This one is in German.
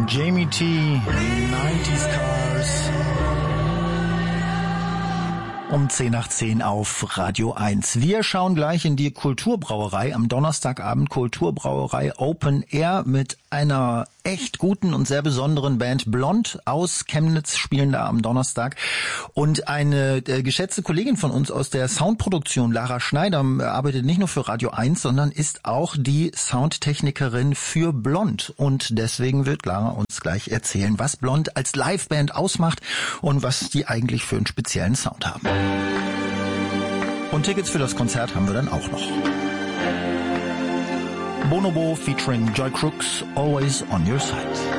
Jamie T, 90s Cars. Um 10 nach 10 auf Radio 1. Wir schauen gleich in die Kulturbrauerei am Donnerstagabend. Kulturbrauerei Open Air mit einer echt guten und sehr besonderen Band. Blond aus Chemnitz spielen da am Donnerstag. Und eine geschätzte Kollegin von uns aus der Soundproduktion, Lara Schneider, arbeitet nicht nur für Radio 1, sondern ist auch die Soundtechnikerin für Blond. Und deswegen wird Lara uns gleich erzählen, was Blond als Liveband ausmacht und was die eigentlich für einen speziellen Sound haben. Und Tickets für das Konzert haben wir dann auch noch. Bonobo featuring Joy Crooks, Always on Your Side.